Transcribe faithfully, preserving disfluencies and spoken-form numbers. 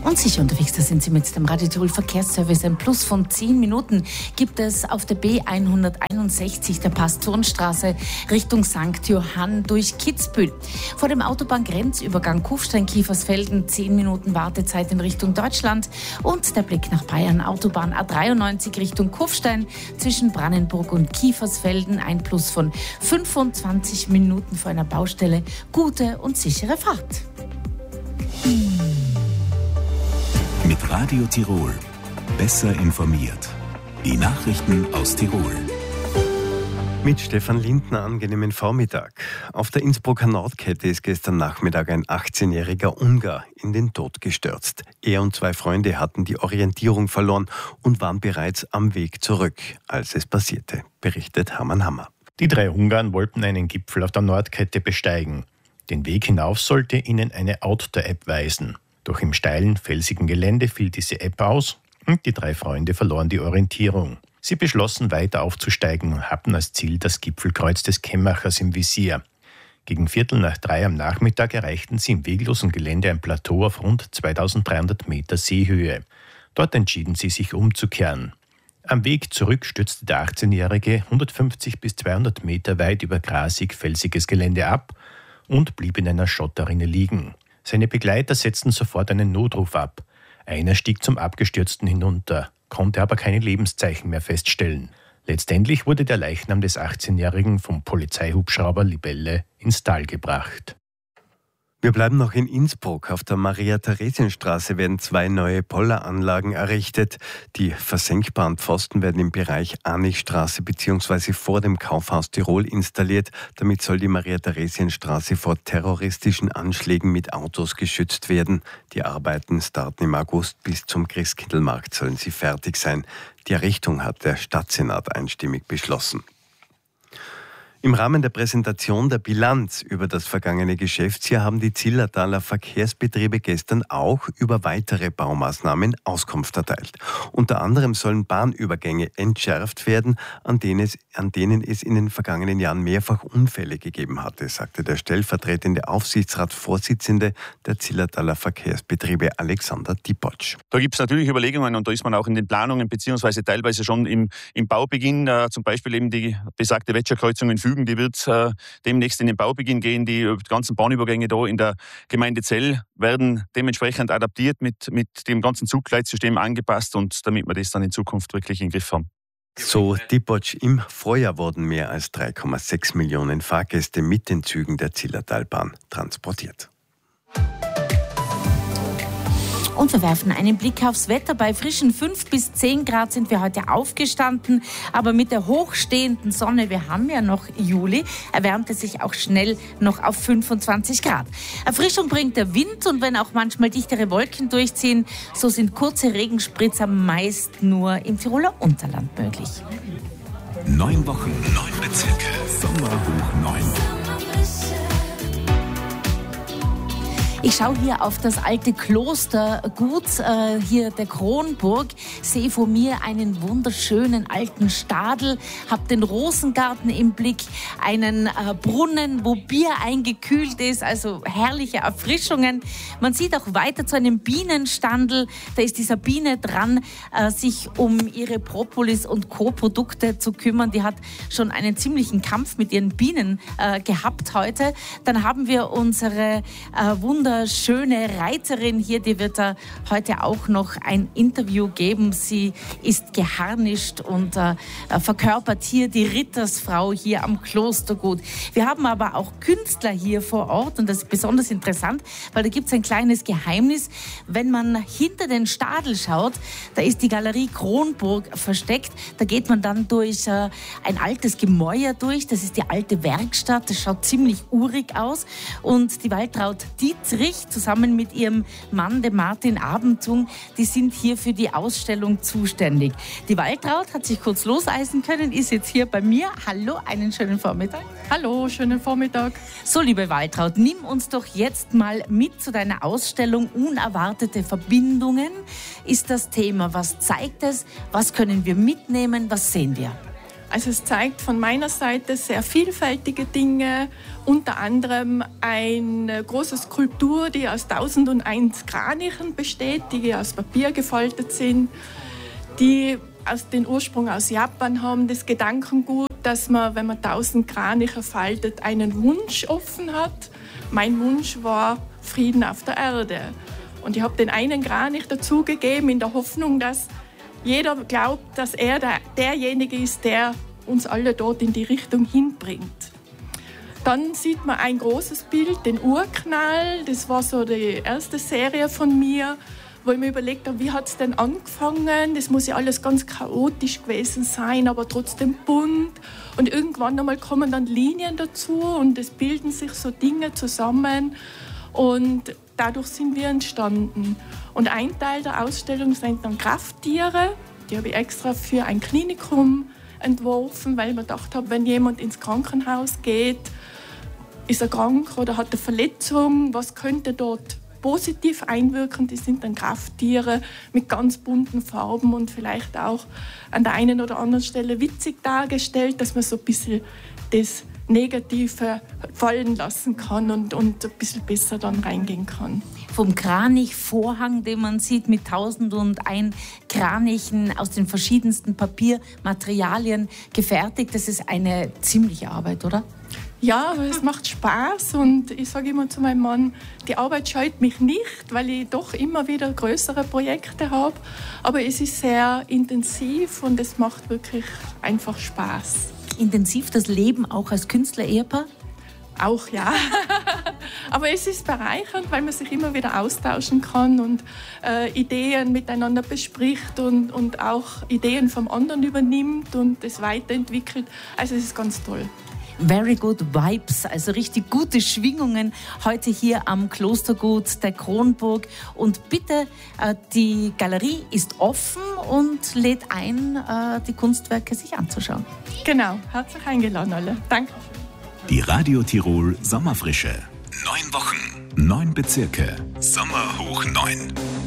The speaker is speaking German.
Und sicher unterwegs, da sind Sie mit dem Radio Tirol Verkehrsservice. Ein Plus von zehn Minuten gibt es auf der B hunderteinundsechzig der Pastorenstraße Richtung Sankt Johann durch Kitzbühel. Vor dem Autobahngrenzübergang Kufstein-Kiefersfelden zehn Minuten Wartezeit in Richtung Deutschland. Und der Blick nach Bayern, Autobahn A dreiundneunzig Richtung Kufstein zwischen Brannenburg und Kiefersfelden. Ein Plus von fünfundzwanzig Minuten vor einer Baustelle. Gute und sichere Fahrt. Mit Radio Tirol. Besser informiert. Die Nachrichten aus Tirol. Mit Stefan Lindner, angenehmen Vormittag. Auf der Innsbrucker Nordkette ist gestern Nachmittag ein achtzehnjähriger Ungar in den Tod gestürzt. Er und zwei Freunde hatten die Orientierung verloren und waren bereits am Weg zurück, als es passierte, berichtet Hermann Hammer. Die drei Ungarn wollten einen Gipfel auf der Nordkette besteigen. Den Weg hinauf sollte ihnen eine Outdoor-App weisen. Doch im steilen, felsigen Gelände fiel diese App aus und die drei Freunde verloren die Orientierung. Sie beschlossen, weiter aufzusteigen und hatten als Ziel das Gipfelkreuz des Kemmachers im Visier. Gegen Viertel nach drei am Nachmittag erreichten sie im weglosen Gelände ein Plateau auf rund zweitausenddreihundert Meter Seehöhe. Dort entschieden sie sich umzukehren. Am Weg zurück stürzte der achtzehnjährige hundertfünfzig bis zweihundert Meter weit über grasig, felsiges Gelände ab und blieb in einer Schotterrinne liegen. Seine Begleiter setzten sofort einen Notruf ab. Einer stieg zum Abgestürzten hinunter, konnte aber keine Lebenszeichen mehr feststellen. Letztendlich wurde der Leichnam des achtzehnjährigen vom Polizeihubschrauber Libelle ins Tal gebracht. Wir bleiben noch in Innsbruck. Auf der Maria-Theresien-Straße werden zwei neue Polleranlagen errichtet. Die versenkbaren Pfosten werden im Bereich Anichstraße bzw. vor dem Kaufhaus Tirol installiert. Damit soll die Maria-Theresien-Straße vor terroristischen Anschlägen mit Autos geschützt werden. Die Arbeiten starten im August. Bis zum Christkindlmarkt sollen sie fertig sein. Die Errichtung hat der Stadtsenat einstimmig beschlossen. Im Rahmen der Präsentation der Bilanz über das vergangene Geschäftsjahr haben die Zillertaler Verkehrsbetriebe gestern auch über weitere Baumaßnahmen Auskunft erteilt. Unter anderem sollen Bahnübergänge entschärft werden, an denen es, an denen es in den vergangenen Jahren mehrfach Unfälle gegeben hatte, sagte der stellvertretende Aufsichtsratsvorsitzende der Zillertaler Verkehrsbetriebe Alexander Dipotsch. Da gibt es natürlich Überlegungen und da ist man auch in den Planungen beziehungsweise teilweise schon im, im Baubeginn, äh, zum Beispiel eben die besagte Wetscherkreuzung in Fügen, die wird äh, demnächst in den Baubeginn gehen. Die, die ganzen Bahnübergänge da in der Gemeinde Zell werden dementsprechend adaptiert, mit, mit dem ganzen Zugleitsystem angepasst und damit wir das dann in Zukunft wirklich im Griff haben. So Dipotsch, im Vorjahr wurden mehr als drei Komma sechs Millionen Fahrgäste mit den Zügen der Zillertalbahn transportiert. Und wir werfen einen Blick aufs Wetter. Bei frischen fünf bis zehn Grad sind wir heute aufgestanden. Aber mit der hochstehenden Sonne, wir haben ja noch Juli, erwärmt es sich auch schnell noch auf fünfundzwanzig Grad. Erfrischung bringt der Wind und wenn auch manchmal dichtere Wolken durchziehen, so sind kurze Regenspritzer meist nur im Tiroler Unterland möglich. Neun Wochen, neun Bezirke, Sommer hoch neun. Ich schaue hier auf das alte Klostergut, äh, hier der Kronburg, sehe vor mir einen wunderschönen alten Stadel, habe den Rosengarten im Blick, einen äh, Brunnen, wo Bier eingekühlt ist, also herrliche Erfrischungen. Man sieht auch weiter zu einem Bienenstandel, da ist die Sabine dran, äh, sich um ihre Propolis- und Co-Produkte zu kümmern. Die hat schon einen ziemlichen Kampf mit ihren Bienen äh, gehabt heute. Dann haben wir unsere äh, Wunder schöne Reiterin hier, die wird da heute auch noch ein Interview geben. Sie ist geharnischt und äh, verkörpert hier die Rittersfrau hier am Klostergut. Wir haben aber auch Künstler hier vor Ort und das ist besonders interessant, weil da gibt es ein kleines Geheimnis. Wenn man hinter den Stadel schaut, da ist die Galerie Kronburg versteckt. Da geht man dann durch äh, ein altes Gemäuer durch. Das ist die alte Werkstatt. Das schaut ziemlich urig aus. Und die Waltraud Dietrich zusammen mit ihrem Mann, dem Martin Abentung, die sind hier für die Ausstellung zuständig. Die Waltraud hat sich kurz loseisen können, ist jetzt hier bei mir. Hallo, einen schönen Vormittag. Hallo, schönen Vormittag. So, liebe Waltraud, nimm uns doch jetzt mal mit zu deiner Ausstellung Unerwartete Verbindungen ist das Thema. Was zeigt es? Was können wir mitnehmen? Was sehen wir? Also es zeigt von meiner Seite sehr vielfältige Dinge, unter anderem eine große Skulptur, die aus tausendeins Kranichen besteht, die aus Papier gefaltet sind, die aus den Ursprung aus Japan haben, das Gedankengut, dass man, wenn man tausend Kraniche faltet, einen Wunsch offen hat. Mein Wunsch war Frieden auf der Erde. Und ich habe den einen Kranich dazugegeben, in der Hoffnung, dass jeder glaubt, dass er der, derjenige ist, der uns alle dort in die Richtung hinbringt. Dann sieht man ein großes Bild, den Urknall. Das war so die erste Serie von mir, wo ich mir überlegt habe, wie hat es denn angefangen? Das muss ja alles ganz chaotisch gewesen sein, aber trotzdem bunt. Und irgendwann einmal kommen dann Linien dazu und es bilden sich so Dinge zusammen. Und dadurch sind wir entstanden. Und ein Teil der Ausstellung sind dann Krafttiere. Die habe ich extra für ein Klinikum entworfen, weil ich mir gedacht habe, wenn jemand ins Krankenhaus geht, ist er krank oder hat eine Verletzung, was könnte dort positiv einwirken? Die sind dann Krafttiere mit ganz bunten Farben und vielleicht auch an der einen oder anderen Stelle witzig dargestellt, dass man so ein bisschen das Negative fallen lassen kann und, und ein bisschen besser dann reingehen kann. Vom Kranichvorhang, den man sieht mit tausend und ein Kranichen aus den verschiedensten Papiermaterialien gefertigt, das ist eine ziemliche Arbeit, oder? Ja, aber es macht Spaß und ich sage immer zu meinem Mann, die Arbeit scheut mich nicht, weil ich doch immer wieder größere Projekte habe. Aber es ist sehr intensiv und es macht wirklich einfach Spaß. Intensiv das Leben auch als Künstler-Ehepaar? Auch ja. Aber es ist bereichernd, weil man sich immer wieder austauschen kann und äh, Ideen miteinander bespricht und, und auch Ideen vom anderen übernimmt und es weiterentwickelt. Also es ist ganz toll. Very good vibes, also richtig gute Schwingungen heute hier am Klostergut der Kronburg. Und bitte, äh, die Galerie ist offen und lädt ein, äh, die Kunstwerke sich anzuschauen. Genau, herzlich eingeladen alle. Danke. Die Radio Tirol Sommerfrische. Neun Wochen, neun Bezirke. Sommer hoch neun.